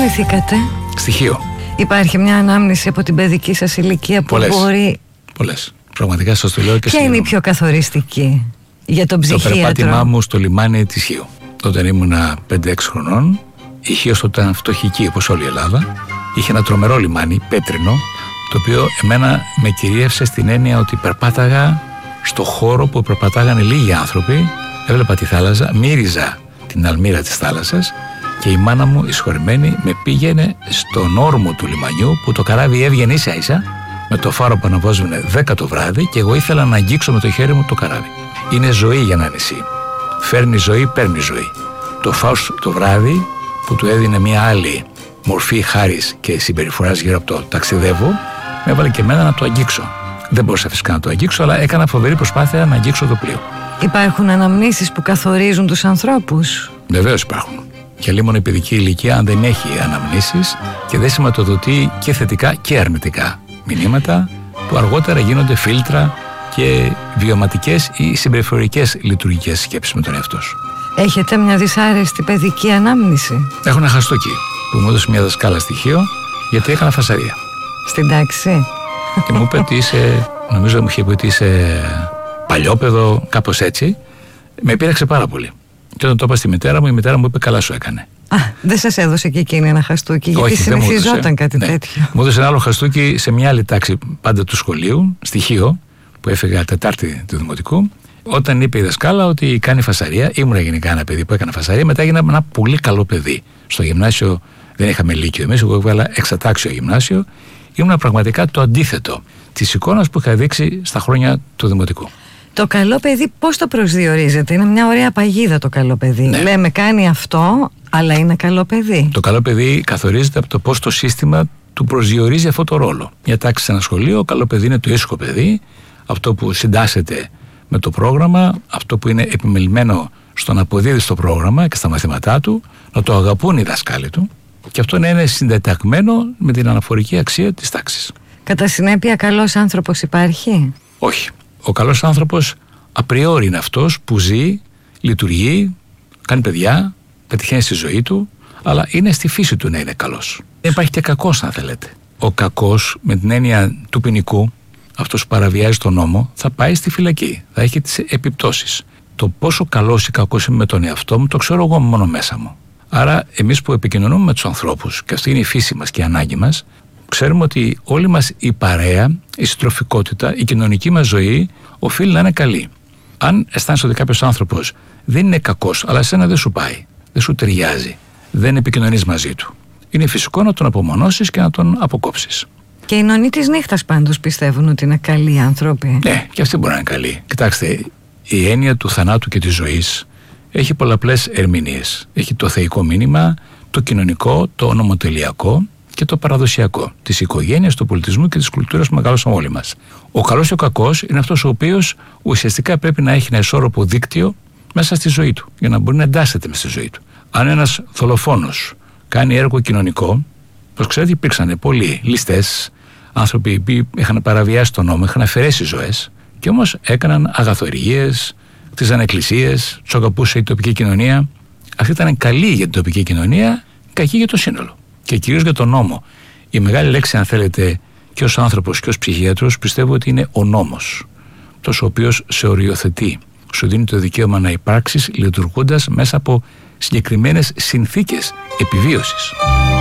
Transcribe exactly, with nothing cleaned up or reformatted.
γεννηθήκατε? Στοιχείο. Υπάρχει μια ανάμνηση από την παιδική σας ηλικία που Πολλές. μπορεί... Πολλές. Πραγματικά σας το λέω και ποια είναι η πιο καθοριστική για τον ψυχίατρο? Το περπάτημά μου στο λιμάνι της Χίου. Όταν ήμουνα πέντε έξι χρονών, η Χίος ήταν φτωχική όπως όλη η Ελλάδα. Είχε ένα τρομερό λιμάνι, πέτρινο, το οποίο εμένα με κυρίευσε στην έννοια ότι περπάταγα στο χώρο που περπατάγανε λίγοι άνθρωποι, έβλεπα τη θάλασσα, μύριζα την αλμύρα της θάλασσας και η μάνα μου, η συγχωρεμένη, με πήγαινε στον όρμο του λιμανιού που το καράβι έβγαινε ίσα ίσα με το φάρο που αναβόσβηνε δέκα το βράδυ και εγώ ήθελα να αγγίξω με το χέρι μου το καράβι. Είναι ζωή για ένα νησί. Φέρνει ζωή, παίρνει ζωή. Το φως το βράδυ που του έδινε μια άλλη μορφή χάρης και συμπεριφοράς γύρω από το ταξιδεύω, με έβαλε και εμένα να το αγγίξω. Δεν μπορούσα φυσικά να το αγγίξω, αλλά έκανα φοβερή προσπάθεια να αγγίξω το πλοίο. Υπάρχουν αναμνήσεις που καθορίζουν τους ανθρώπους? Βεβαίως υπάρχουν. Και λίμωνο η παιδική ηλικία, αν δεν έχει αναμνήσεις και δεν σηματοδοτεί και θετικά και αρνητικά μηνύματα που αργότερα γίνονται φίλτρα και βιωματικές ή συμπεριφορικές λειτουργικές σκέψεις με τον εαυτό σου. Έχετε μια δυσάρεστη παιδική ανάμνηση? Έχω ένα χαστούκι που μου έδωσε μια δασκάλα στοιχείο γιατί έκανα φασαρία. Στην τάξη? Και μου είπε ότι είσαι, νομίζω μου είχε πει ότι είσαι παλιόπαιδο, κάπως έτσι. Με πείραξε πάρα πολύ. Και όταν το είπα στη μητέρα μου, η μητέρα μου είπε καλά σου έκανε. Α, δεν σας έδωσε και εκείνη ένα χαστούκι? Γιατί όχι, συνηθιζόταν κάτι ναι. τέτοιο. Μου έδωσε ένα άλλο χαστούκι σε μια άλλη τάξη πάντα του σχολείου, στοιχείο, που έφυγα Τετάρτη του Δημοτικού. Όταν είπε η δασκάλα ότι κάνει φασαρία, ήμουν γενικά ένα παιδί που έκανε φασαρία, μετά έγινα ένα πολύ καλό παιδί. Στο γυμνάσιο δεν είχαμε λύκειο εμείς, εγώ έβγαλα εξατάξιο γυμνάσιο. Ήμουν πραγματικά το αντίθετο της εικόνας που είχα δείξει στα χρόνια του Δημοτικού. Το καλό παιδί πώς το προσδιορίζετε? Είναι μια ωραία παγίδα το καλό παιδί. Ναι. Λέμε κάνει αυτό, αλλά είναι καλό παιδί. Το καλό παιδί καθορίζεται από το πώς το σύστημα του προσδιορίζει αυτό το ρόλο. Μια τάξη σε ένα σχολείο, καλό παιδί είναι το ήσυχο παιδί, αυτό που συντάσσεται με το πρόγραμμα, αυτό που είναι επιμελημένο στο να αποδίδει στο πρόγραμμα και στα μαθήματά του, να το αγαπούν οι δάσκαλοι του και αυτό να είναι συντεταγμένο με την αναφορική αξία της τάξης. Κατά συνέπεια, καλός άνθρωπος υπάρχει? Όχι. Ο καλός άνθρωπος απριόρι είναι αυτός που ζει, λειτουργεί, κάνει παιδιά, πετυχαίνει στη ζωή του, αλλά είναι στη φύση του να είναι καλός. Δεν υπάρχει και κακός, αν θέλετε. Ο κακός, με την έννοια του ποινικού, αυτός που παραβιάζει τον νόμο, θα πάει στη φυλακή. Θα έχει τις επιπτώσεις. Το πόσο καλός ή κακός είμαι με τον εαυτό μου, το ξέρω εγώ μόνο μέσα μου. Άρα, εμείς που επικοινωνούμε με τους ανθρώπους, και αυτή είναι η φύση μας και η ανάγκη μας, ξέρουμε ότι όλη μας η παρέα, η συντροφικότητα, η κοινωνική μας ζωή οφείλει να είναι καλή. Αν αισθάνεσαι ότι κάποιος άνθρωπος δεν είναι κακός, αλλά εσένα δεν σου πάει, δεν σου ταιριάζει, δεν επικοινωνείς μαζί του, είναι φυσικό να τον απομονώσεις και να τον αποκόψεις. Και οι νονοί της νύχτας πάντως πιστεύουν ότι είναι καλοί άνθρωποι. Ναι, και αυτοί μπορεί να είναι καλοί. Κοιτάξτε, η έννοια του θανάτου και της ζωής έχει πολλαπλές ερμηνείες. Έχει το θεϊκό μήνυμα, το κοινωνικό, το νομοτελειακό και το παραδοσιακό της οικογένειας, του πολιτισμού και της κουλτούρας που μεγαλώσαμε όλοι μας. Ο καλός και ο κακός είναι αυτός ο οποίος ουσιαστικά πρέπει να έχει ένα ισόρροπο δίκτυο μέσα στη ζωή του, για να μπορεί να εντάσσεται μέσα στη ζωή του. Αν ένας δολοφόνος κάνει έργο κοινωνικό, όπως ξέρετε, υπήρξαν πολλοί ληστές, άνθρωποι που είχαν παραβιάσει τον νόμο, είχαν αφαιρέσει ζωές και όμως έκαναν αγαθοεργίες, κτίζαν εκκλησίες, τους αγαπούσε η τοπική κοινωνία. Αυτή ήταν καλή για την τοπική κοινωνία, κακή για το σύνολο. Και κυρίως για τον νόμο. Η μεγάλη λέξη, αν θέλετε, και ως άνθρωπος και ως ψυχίατρος, πιστεύω ότι είναι ο νόμος. Αυτός ο οποίος σε οριοθετεί, σου δίνει το δικαίωμα να υπάρξεις λειτουργώντας μέσα από συγκεκριμένες συνθήκες επιβίωσης.